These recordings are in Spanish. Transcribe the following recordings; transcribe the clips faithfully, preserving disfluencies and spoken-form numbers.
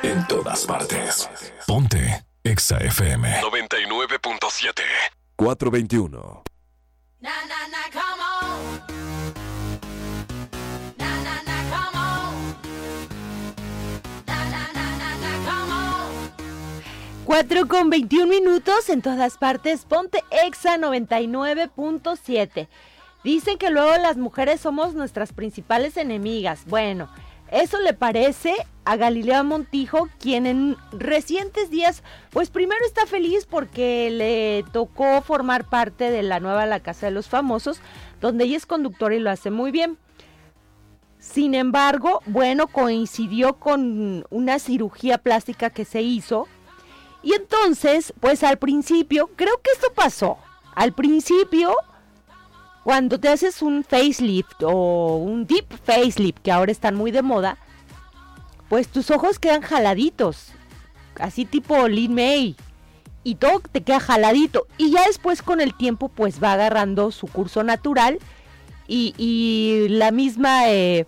En todas partes. Ponte Exa F M noventa y nueve punto siete. cuatro veintiuno. Na na na, come on. Na na na, come on. Na na na na na, come on. cuatro con veintiún minutos en todas partes. Ponte Exa noventa y nueve punto siete. Dicen que luego las mujeres somos nuestras principales enemigas. Bueno, eso le parece a Galilea Montijo, quien en recientes días, pues primero está feliz porque le tocó formar parte de la nueva La Casa de los Famosos, donde ella es conductora y lo hace muy bien. Sin embargo, bueno, coincidió con una cirugía plástica que se hizo. Y entonces, pues al principio, creo que esto pasó. Al principio, cuando te haces un facelift o un deep facelift, que ahora están muy de moda, pues tus ojos quedan jaladitos, así tipo Lin May, y todo te queda jaladito. Y ya después con el tiempo pues va agarrando su curso natural y, y la misma, eh,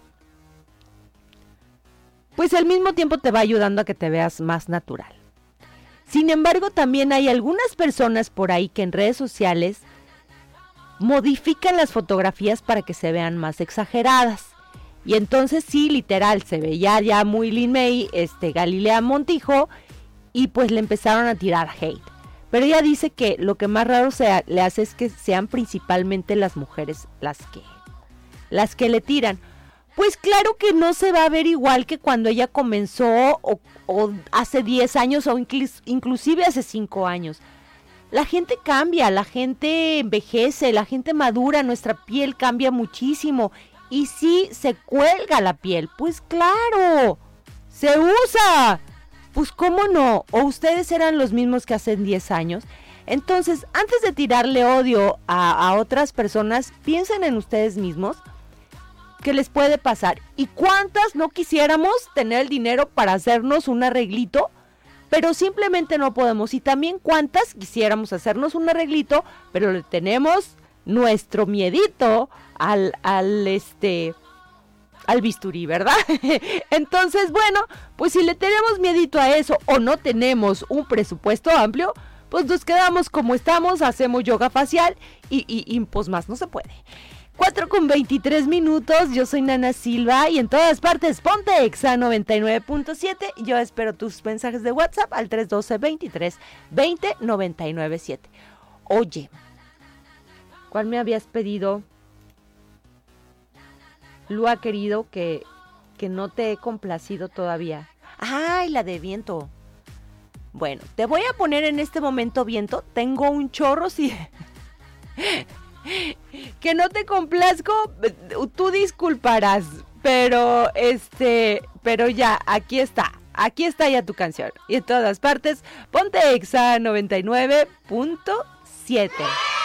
pues al mismo tiempo te va ayudando a que te veas más natural. Sin embargo, también hay algunas personas por ahí que en redes sociales modifican las fotografías para que se vean más exageradas. Y entonces sí, literal, se veía ya muy Lin May, este, Galilea Montijo, y pues le empezaron a tirar hate. Pero ella dice que lo que más raro sea, le hace es que sean principalmente las mujeres las que, las que le tiran. Pues claro que no se va a ver igual que cuando ella comenzó, o, o hace diez años, o inclus, inclusive hace cinco años. La gente cambia, la gente envejece, la gente madura, nuestra piel cambia muchísimo. Y sí, se cuelga la piel, pues claro, se usa, pues cómo no, o ustedes eran los mismos que hace diez años. Entonces, antes de tirarle odio a, a otras personas, piensen en ustedes mismos, ¿qué les puede pasar? ¿Y cuántas no quisiéramos tener el dinero para hacernos un arreglito? Pero simplemente no podemos. Y también cuántas quisiéramos hacernos un arreglito, pero le tenemos nuestro miedito al, al este, al bisturí, ¿verdad? Entonces, bueno, pues si le tenemos miedito a eso o no tenemos un presupuesto amplio, pues nos quedamos como estamos, hacemos yoga facial y, y, y pues más no se puede. cuatro con veintitrés minutos, yo soy Nana Silva y en todas partes ponte Exa noventa y nueve punto siete. Yo espero tus mensajes de WhatsApp al tres uno dos, veintitrés, veinte, noventa y nueve siete. Oye, ¿cuál me habías pedido? Lu ha querido que, que no te he complacido todavía. ¡Ay, la de Viento! Bueno, te voy a poner en este momento Viento. Tengo un chorro, sí. Que no te complazco, tú disculparás, pero este, pero ya, aquí está, aquí está ya tu canción. Y en todas partes, ponte Exa noventa y nueve punto siete.